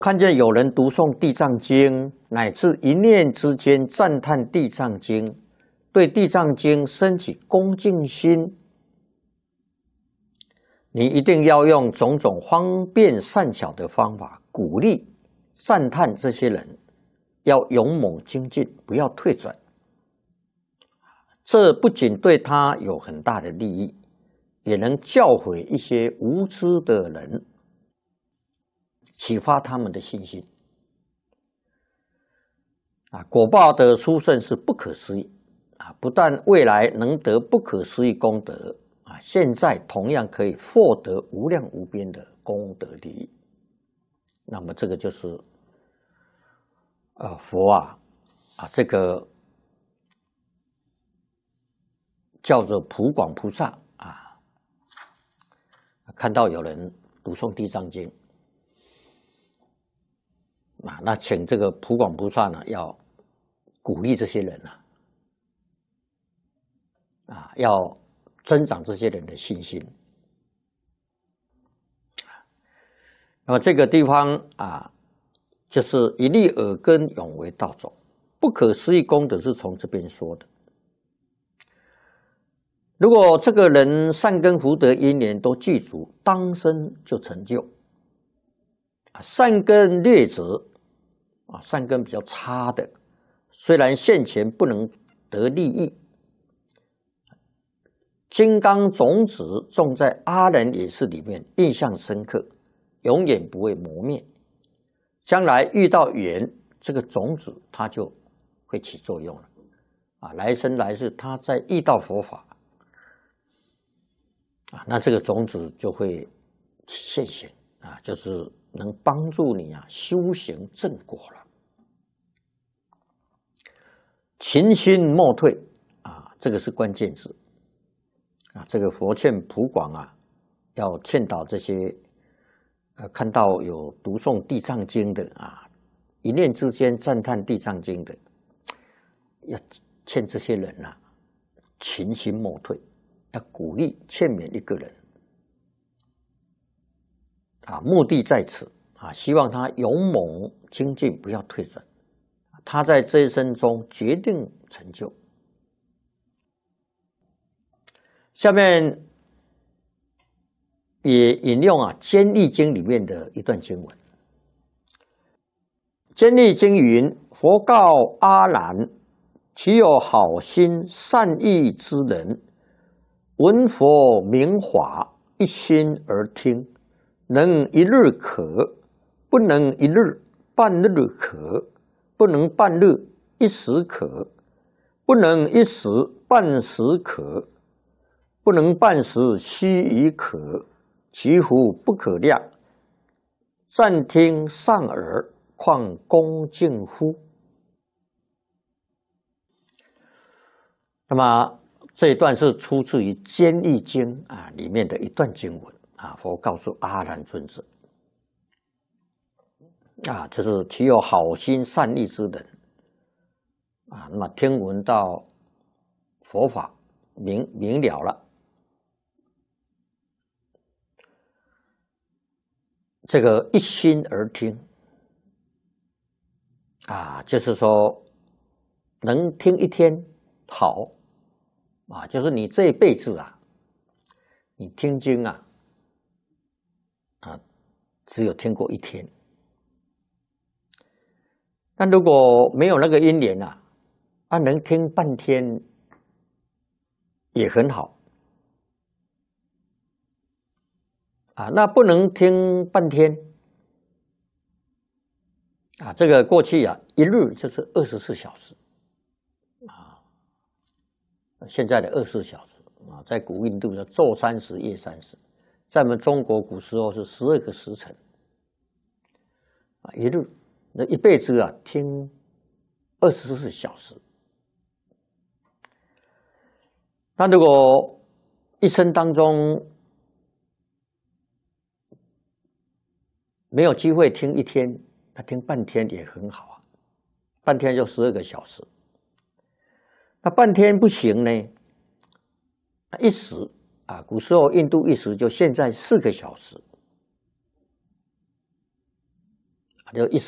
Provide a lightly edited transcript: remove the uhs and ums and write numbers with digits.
看见有人读诵地藏经，乃至一念之间赞叹地藏经，对地藏经升起恭敬心，你一定要用种种方便善巧的方法鼓励、赞叹这些人，要勇猛精进，不要退转。这不仅对他有很大的利益，也能教诲一些无知的人，启发他们的信心。果报的殊胜是不可思议不但未来能得不可思议功德现在同样可以获得无量无边的功德利益。那么这个就是佛这个叫做普广菩萨看到有人读诵地藏经那请这个普广菩萨呢，要鼓励这些人要增长这些人的信心。那么这个地方就是一粒耳根，永为道种。不可思议功德是从这边说的。如果这个人善根福德因缘都具足，当生就成就。善根劣者善根比较差的，虽然现前不能得利益，金刚种子种在阿人也是里面，印象深刻，永远不会磨灭。将来遇到缘，这个种子它就会起作用了来生来世，它在遇到佛法那这个种子就会现行就是能帮助你修行正果了。勤心莫退这个是关键字这个佛劝普广要劝导这些看到有读诵地藏经的一念之间赞叹地藏经的，要劝这些人勤心莫退，要鼓励劝勉一个人目的在此希望他勇猛精进，不要退转。他在这一生中决定成就。下面也引用坚立经里面的一段经文。坚立经云：佛告阿难，其有好心善意之人，闻佛名法，一心而听，能一日可，不能一日，半日可，不能半日，一时可，不能一时，半时可，不能半时，须臾可，其福不可量。暂听善耳，况恭敬乎？那么这一段是出自于《坚立经》里面的一段经文佛告诉阿难尊者就是其有好心善意之人那么听闻到佛法明了了，这个一心而听就是说能听一天好就是你这一辈子你听经只有听过一天。但如果没有那个因缘能听半天也很好那不能听半天这个过去一日就是24小时现在的24小时在古印度叫昼30夜30，在我们中国古时候是12个时辰一日，那一辈子听24小时。那如果一生当中没有机会听一天，那听半天也很好半天就12个小时。那半天不行呢，一时古时候印度一时就现在4个小时就一